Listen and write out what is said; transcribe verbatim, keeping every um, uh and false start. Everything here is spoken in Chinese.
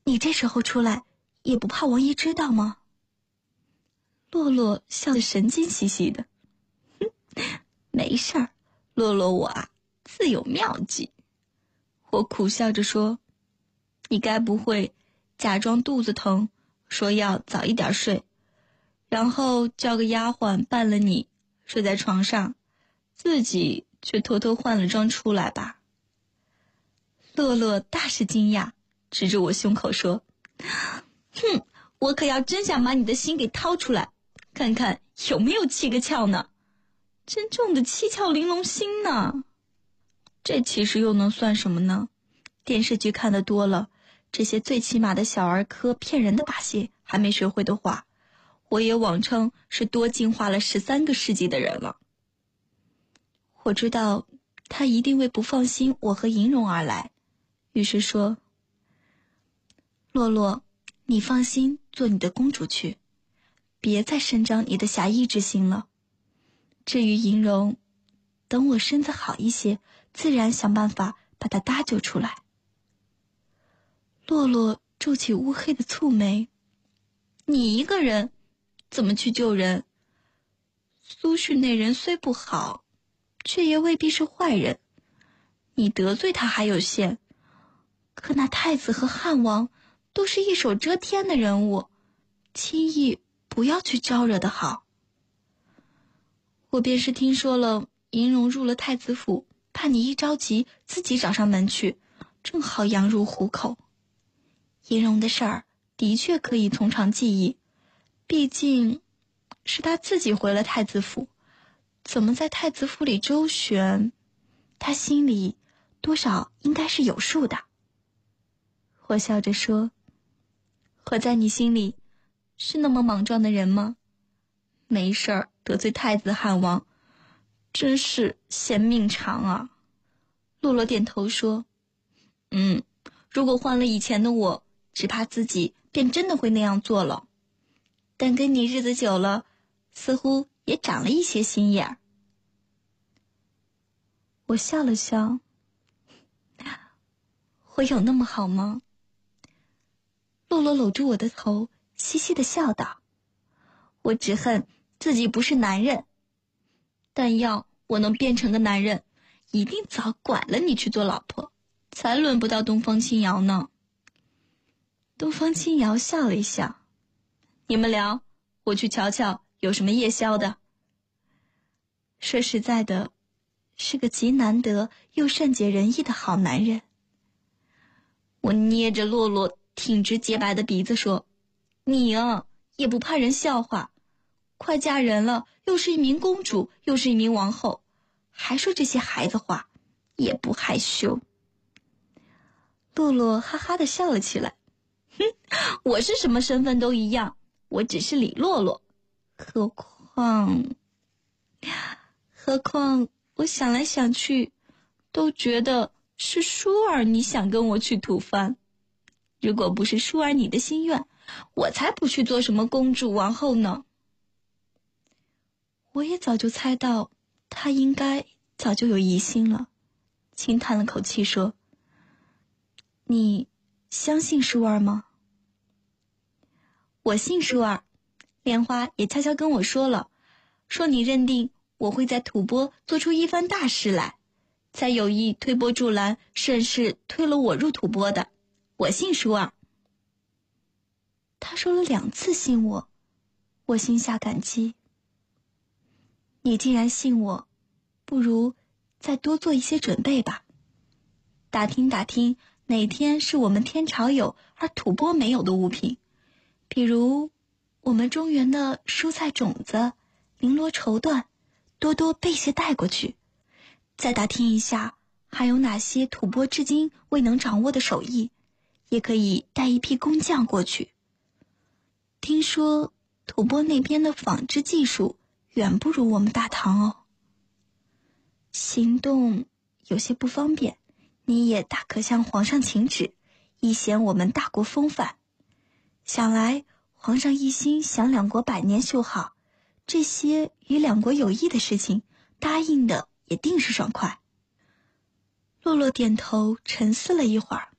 你这时候出来，也不怕王爷知道吗？洛洛笑得神经兮兮的，哼，没事儿，洛洛我啊，自有妙计。我苦笑着说，你该不会假装肚子疼，说要早一点睡，然后叫个丫鬟伴了你睡在床上，自己却偷偷换了装出来吧？洛洛大是惊讶，指着我胸口说，哼，我可要真想把你的心给掏出来，看看有没有七个窍呢，真正的七窍玲珑心呢。这其实又能算什么呢？电视剧看得多了，这些最起码的小儿科骗人的把戏还没学会的话，我也妄称是多进化了十三个世纪的人了。我知道他一定会不放心我和银荣而来，于是说，洛洛，你放心做你的公主去，别再伸张你的侠义之心了。至于银荣，等我身子好一些，自然想办法把他搭救出来。洛洛皱起乌黑的蹙眉，你一个人怎么去救人？苏轼那人虽不好，却也未必是坏人，你得罪他还有限，可那太子和汉王都是一手遮天的人物，轻易不要去招惹的好。我便是听说了银荣入了太子府，怕你一着急自己找上门去，正好羊入虎口。银荣的事儿的确可以从长计议，毕竟是他自己回了太子府，怎么在太子府里周旋，他心里多少应该是有数的。我笑着说，我在你心里是那么莽撞的人吗？没事儿得罪太子汉王，真是嫌命长啊。洛洛点头说，嗯，如果换了以前的我，只怕自己便真的会那样做了。但跟你日子久了，似乎也长了一些心眼儿。我笑了笑，我有那么好吗？洛洛搂住我的头，嘻嘻地笑道，我只恨自己不是男人，但要我能变成个男人，一定早拐了你去做老婆，才轮不到东方青瑶呢。东方青瑶笑了一笑，你们聊，我去瞧瞧有什么夜宵的。说实在的，是个极难得又善解人意的好男人。我捏着洛洛挺直洁白的鼻子说，你啊，也不怕人笑话，快嫁人了，又是一名公主，又是一名王后，还说这些孩子话，也不害羞。洛洛哈哈地笑了起来，哼，我是什么身份都一样，我只是李洛洛，何况何况我想来想去，都觉得是舒儿你想跟我去吐蕃，如果不是舒儿你的心愿，我才不去做什么公主王后呢。我也早就猜到他应该早就有疑心了，轻叹了口气说，你相信舒儿吗？我信舒儿，莲花也悄悄跟我说了，说你认定我会在吐蕃做出一番大事来，才有意推波助澜，顺势推了我入吐蕃的。我信舒儿。他说了两次信我，我心下感激。你既然信我，不如再多做一些准备吧。打听打听哪天是我们天朝有而吐蕃没有的物品，比如我们中原的蔬菜种子、绫罗绸缎，多多备些带过去。再打听一下还有哪些吐蕃至今未能掌握的手艺，也可以带一批工匠过去。听说吐蕃那边的纺织技术远不如我们大唐哦。行动有些不方便，你也大可向皇上请旨，以显我们大国风范。想来皇上一心想两国百年修好，这些与两国有益的事情，答应的也定是爽快。洛洛点头沉思了一会儿，